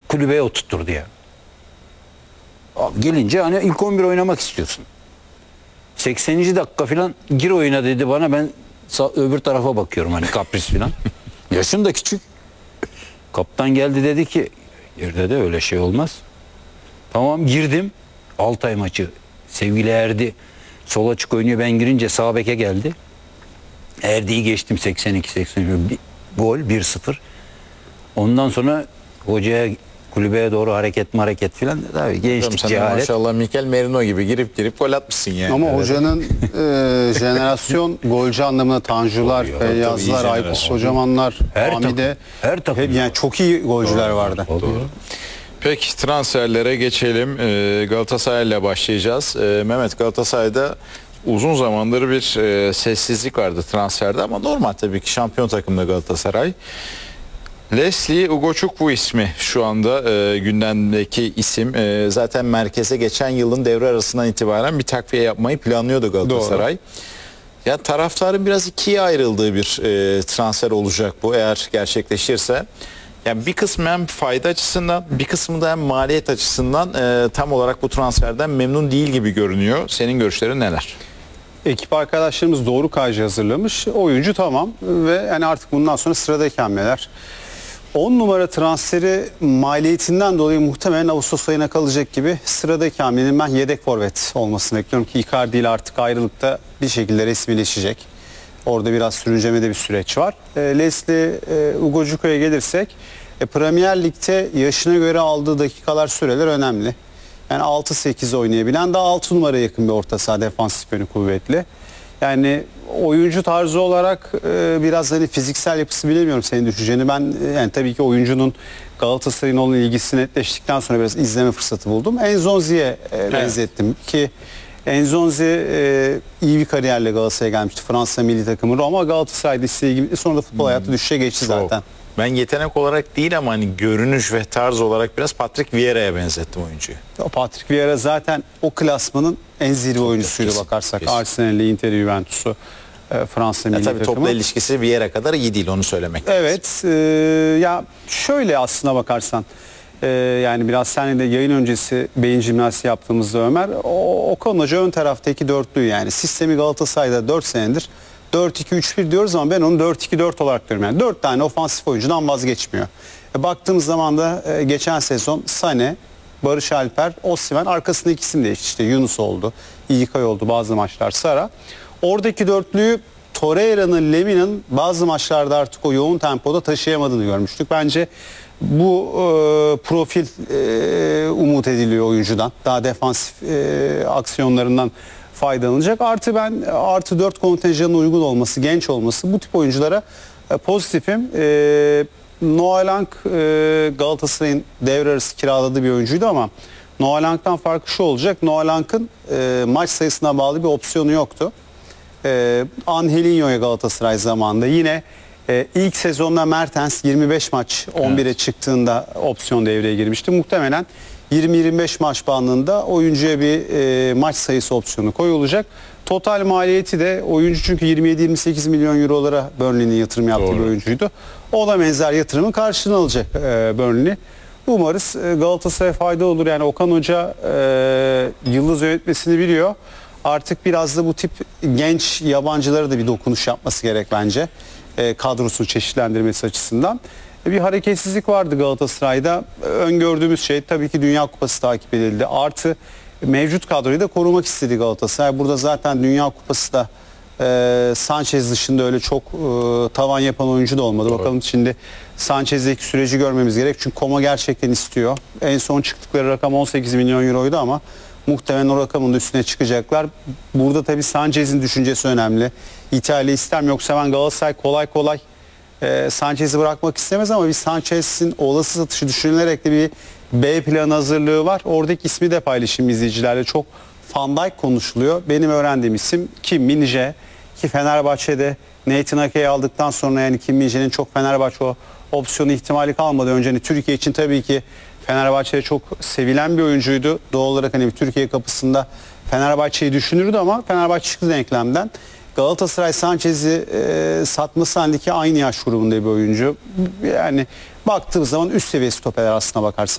kulübeye oturtturdu ya. Abi gelince hani ilk 11 oynamak istiyorsun. 80. dakika falan gir oyuna dedi bana, ben öbür tarafa bakıyorum hani kapris falan. Yaşım da küçük. Kaptan geldi dedi ki yerde de öyle şey olmaz. Tamam girdim. Altay maçı. Sevgili Erdi sol açık oynuyor, ben girince sağ beke geldi. Erdi'yi geçtim 82-83. Gol 1-0. Ondan sonra hocaya, kulübeye doğru hareket filan. Tabii gençlik, cehalet. Maşallah Mikel Merino gibi girip gol atmışsın yani. Ama hocanın jenerasyon golcü anlamında Tanjular, Feyyazlar, Aykut Kocamanlar, Hamide, her takım. hep yani çok iyi golcüler vardı. Doğru. Peki transferlere geçelim. Galatasaray'la başlayacağız. Mehmet, Galatasaray'da uzun zamandır bir sessizlik vardı transferde ama normal tabii ki, şampiyon takımda Galatasaray. Leslie Ugochuk bu ismi şu anda gündemdeki isim. Zaten merkeze geçen yılın devre arasından itibaren bir takviye yapmayı planlıyordu Galatasaray. Doğru. Ya taraftarın biraz ikiye ayrıldığı bir transfer olacak bu eğer gerçekleşirse. Yani bir kısmı hem fayda açısından, bir kısmı da hem maliyet açısından tam olarak bu transferden memnun değil gibi görünüyor. Senin görüşlerin neler? Ekip arkadaşlarımız doğru kaycı hazırlamış. Oyuncu tamam ve yani artık bundan sonra sıradaki hamleler. 10 numara transferi maliyetinden dolayı muhtemelen Ağustos ayına kalacak gibi, sıradaki hamlenin ben yedek forvet olmasını bekliyorum ki Icardi ile artık ayrılıkta bir şekilde resmileşecek. Orada biraz sürüncemede bir süreç var. Leslie Ugochuk'a gelirsek, Premier Lig'de yaşına göre aldığı dakikalar, süreler önemli. Yani 6-8 oynayabilen, daha 6 numaraya yakın bir orta saha, defansif yönü kuvvetli. Yani oyuncu tarzı olarak biraz hani fiziksel yapısı, bilemiyorum senin düşünceni. Ben yani tabii ki oyuncunun Galatasaray'ın olan ilgisi netleştikten sonra biraz izleme fırsatı buldum. Enzonzi'ye benzettim ki Enzonzi iyi bir kariyerle Galatasaray'a gelmişti. Fransa milli takımı, Roma, Galatasaray'da istediği gibi, sonra da futbol hayatı düşüşe geçti zaten. Ben yetenek olarak değil ama hani görünüş ve tarz olarak biraz Patrick Vieira'ya benzettim oyuncuyu. O Patrick Vieira zaten o klasmanın en zirve oyuncusuydu bakarsak. Arsenal'le Inter, Juventus'u, Fransa milli takımı. Tabii topla ilişkisi Vieira kadar iyi değil, onu söylemek lazım. Evet, ya şöyle aslına bakarsan, yani biraz seninle de yayın öncesi beyin jimnastiği yaptığımızda Ömer, Okan Hoca ön taraftaki dörtlüğü, yani sistemi Galatasaray'da 4 senedir 4-2-3-1 diyoruz ama ben onu 4-2-4 olarak diyorum. Yani 4 tane ofansif oyuncudan vazgeçmiyor. Baktığımız zaman da geçen sezon Sané, Barış Alper, Osimhen, arkasındaki isim değişti. İşte Yunus oldu, İlkay oldu, bazı maçlar Sara. Oradaki dörtlüyü Torreira'nın, Lemina'nın bazı maçlarda artık o yoğun tempoda taşıyamadığını görmüştük. Bence bu profil umut ediliyor oyuncudan. Daha defansif aksiyonlarından faydalanacak. Artı ben artı 4 kontenjanına uygun olması, genç olması, bu tip oyunculara pozitifim. Noah Lang Galatasaray'ın devre arası kiraladığı bir oyuncuydu ama Noah Lang'dan farkı şu olacak: Noah Lang'ın maç sayısına bağlı bir opsiyonu yoktu. Angelinho'ya Galatasaray zamanında yine ilk sezonda Mertens 25 maç 11'e çıktığında opsiyon devreye girmişti. Muhtemelen 20-25 maç bandında oyuncuya bir maç sayısı opsiyonu koyulacak. Total maliyeti de oyuncu, çünkü 27-28 milyon eurolara Burnley'nin yatırım yaptığı bir oyuncuydu. O da benzer yatırımın karşılığını alacak Burnley. Umarız Galatasaray'a fayda olur. Yani Okan Hoca yıldız yönetmesini biliyor. Artık biraz da bu tip genç yabancılara da bir dokunuş yapması gerek bence. Kadrosunu çeşitlendirmesi açısından. Bir hareketsizlik vardı Galatasaray'da. Öngördüğümüz şey tabii ki Dünya Kupası takip edildi. Artı mevcut kadroyu da korumak istedi Galatasaray. Burada zaten Dünya Kupası da Sanchez dışında öyle çok tavan yapan oyuncu da olmadı. Doğru. Bakalım şimdi Sanchez'deki süreci görmemiz gerek. Çünkü Koma gerçekten istiyor. En son çıktıkları rakam 18 milyon euroydu ama muhtemelen o rakamın da üstüne çıkacaklar. Burada tabii Sanchez'in düşüncesi önemli. İtalya ister mi, yoksa ben Galatasaray kolay kolay Sanchez'i bırakmak istemez ama bir Sanchez'in olası satışı düşünülerek de bir B plan hazırlığı var. Oradaki ismi de paylaşayım izleyicilerle. Çok Van Dijk konuşuluyor. Benim öğrendiğim isim Kim Min-jae, ki Fenerbahçe'de Nathan Ake'yi aldıktan sonra yani Kim Min-jae'nin çok Fenerbahçe o opsiyonu ihtimali kalmadı. Önce hani Türkiye için tabii ki Fenerbahçe'de çok sevilen bir oyuncuydu. Doğal olarak hani bir Türkiye kapısında Fenerbahçe'yi düşünürdü ama Fenerbahçe çıktı denklemden. Galatasaray Sanchez'i satması halindeki aynı yaş grubunda bir oyuncu. Yani baktığımız zaman üst seviye stoperler aslına bakarsan.